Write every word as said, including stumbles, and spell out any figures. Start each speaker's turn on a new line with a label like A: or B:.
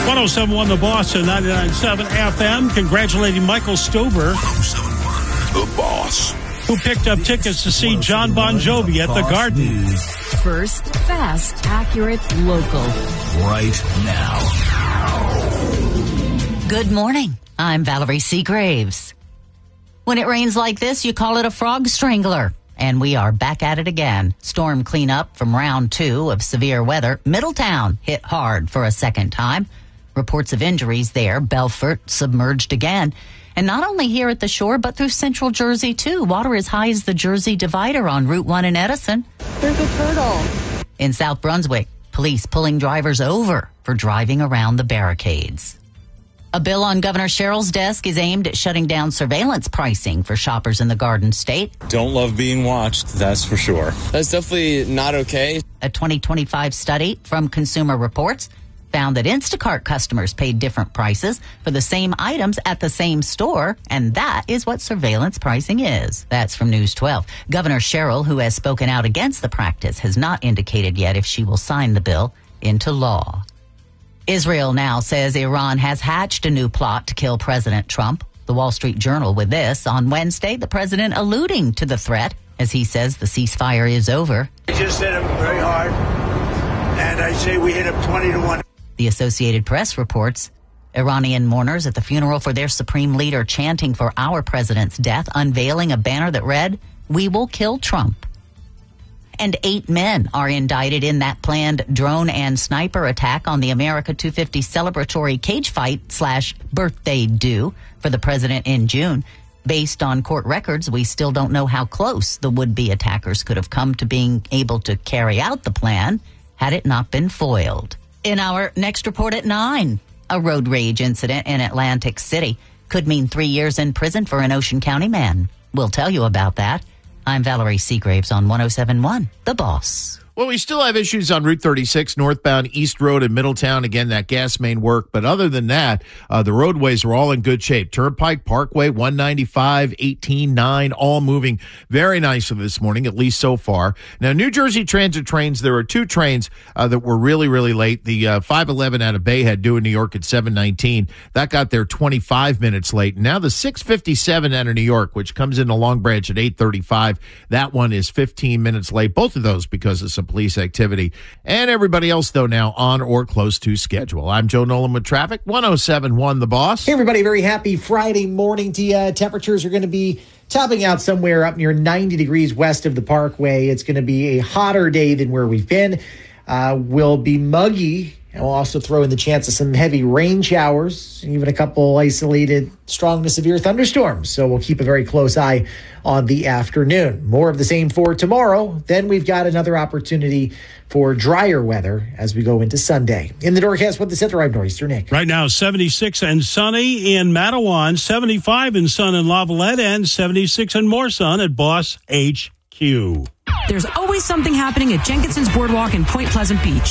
A: one oh seven point one The Boss and ninety-nine point seven F M. Congratulating Michael Stover,
B: one oh seven point one The Boss,
A: who picked up tickets to see John Bon Jovi at the Garden.
C: First, fast, accurate, local.
B: Right now.
D: Good morning. I'm Valerie Seagraves. When it rains like this, you call it a frog strangler. And we are back at it again. Storm cleanup from round two of severe weather. Middletown hit hard for a second time. Reports of injuries there. Belfort submerged again. And not only here at the shore, but through central Jersey, too. Water as high as the Jersey Divider on Route one in Edison.
E: There's a turtle.
D: In South Brunswick, police pulling drivers over for driving around the barricades. A bill on Governor Sherrill's desk is aimed at shutting down surveillance pricing for shoppers in the Garden State.
F: Don't love being watched, that's for sure.
G: That's definitely not okay.
D: A twenty twenty-five study from Consumer Reports found that Instacart customers paid different prices for the same items at the same store, and that is what surveillance pricing is. That's from News twelve. Governor Sherrill, who has spoken out against the practice, has not indicated yet if she will sign the bill into law. Israel now says Iran has hatched a new plot to kill President Trump. The Wall Street Journal with this. On Wednesday, the president alluding to the threat as he says the ceasefire is over.
H: I just hit him very hard, and I say we hit him twenty to one.
D: The Associated Press reports Iranian mourners at the funeral for their supreme leader chanting for our president's death, unveiling a banner that read, "We will kill Trump." And eight men are indicted in that planned drone and sniper attack on the America two fifty celebratory cage fight slash birthday do for the president in June. Based on court records, we still don't know how close the would-be attackers could have come to being able to carry out the plan had it not been foiled. In our next report at nine, a road rage incident in Atlantic City could mean three years in prison for an Ocean County man. We'll tell you about that. I'm Valerie Seagraves on one oh seven point one The Boss.
I: Well, we still have issues on Route thirty-six, northbound East Road in Middletown. Again, that gas main work. But other than that, uh, the roadways are all in good shape. Turnpike, Parkway, one ninety-five, eighteen, nine, all moving very nicely this morning, at least so far. Now, New Jersey Transit trains, there are two trains uh, that were really, really late. The uh, five eleven out of Bayhead due in New York at seven nineteen. That got there twenty-five minutes late. Now, the six fifty-seven out of New York, which comes into Long Branch at eight thirty-five, that one is fifteen minutes late. Both of those because of some police activity. And everybody else, though, now on or close to schedule. I'm Joe Nolan with traffic. one oh seven point one The Boss.
J: Hey, everybody. Very happy Friday morning to you. Temperatures are going to be topping out somewhere up near ninety degrees west of the Parkway. It's going to be a hotter day than where we've been. Uh, will be muggy. And we'll also throw in the chance of some heavy rain showers, even a couple isolated strong to severe thunderstorms. So we'll keep a very close eye on the afternoon. More of the same for tomorrow. Then we've got another opportunity for drier weather as we go into Sunday. In the Doorcast with the Center, I'm Nor'easter Nick.
A: Right now, seventy-six and sunny in Matawan, seventy-five and sun in Lavalette, and seventy-six and more sun at Boss H Q.
C: There's always something happening at Jenkinson's Boardwalk in Point Pleasant Beach.